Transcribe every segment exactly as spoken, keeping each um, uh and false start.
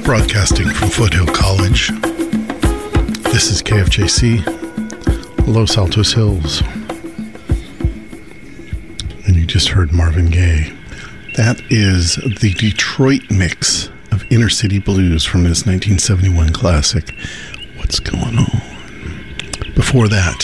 Broadcasting from Foothill College. This is K F J C, Los Altos Hills. And you just heard Marvin Gaye. That is the Detroit mix of Inner City Blues from his nineteen seventy-one classic, What's Going On? Before that,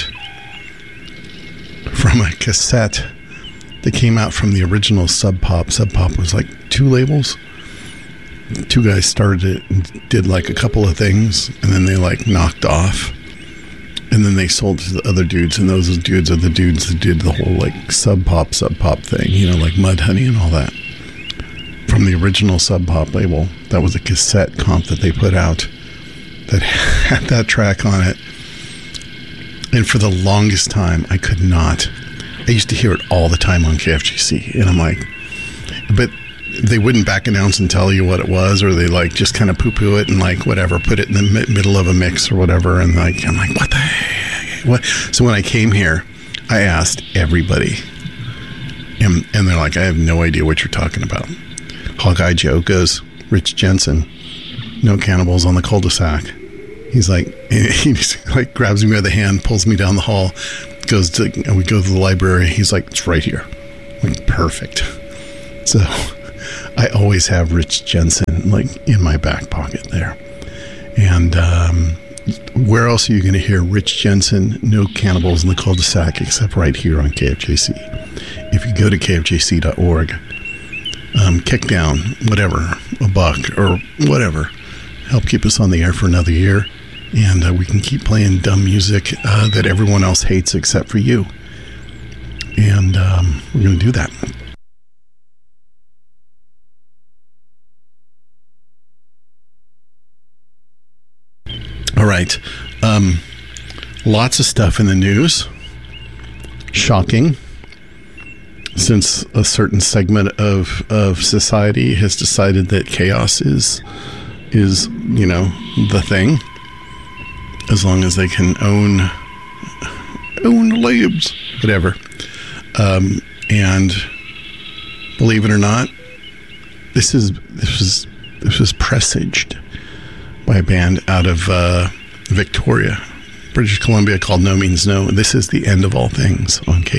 from a cassette that came out from the original Sub Pop. Sub Pop was like two labels. Two guys started it and did like a couple of things, and then they like knocked off, and then they sold to the other dudes, and those dudes are the dudes that did the whole like Sub Pop, Sub Pop thing, you know, like Mudhoney and all that. From the original Sub Pop label, that was a cassette comp that they put out that had that track on it. And for the longest time, I could not. I used to hear it all the time on K F G C, and I'm like, but they wouldn't back announce and tell you what it was, or they like just kind of poo-poo it and like whatever, put it in the mi- middle of a mix or whatever, and like I'm like, what the heck? What? So when I came here, I asked everybody, and, and they're like, I have no idea what you're talking about. Hawkeye Joe goes, Rich Jensen, No Cannibals on the Cul-de-Sac. He's like, he just like grabs me by the hand, pulls me down the hall, goes to, and we go to the library. He's like, it's right here. I'm like, perfect. So I always have Rich Jensen like in my back pocket there. And um, where else are you going to hear Rich Jensen, No Cannibals in the Cul-de-Sac, except right here on K F J C? If you go to K F J C dot org, um, kick down, whatever, a buck or whatever, help keep us on the air for another year. And uh, we can keep playing dumb music uh, that everyone else hates except for you. And um, we're going to do that. All right. Um, lots of stuff in the news. Shocking. Since a certain segment of, of society has decided that chaos is, is, you know, the thing. As long as they can own, own the labs, whatever. Um, and believe it or not, this is, this was, this was presaged by a band out of uh, Victoria, British Columbia, called No Means No. This is the end of all things on K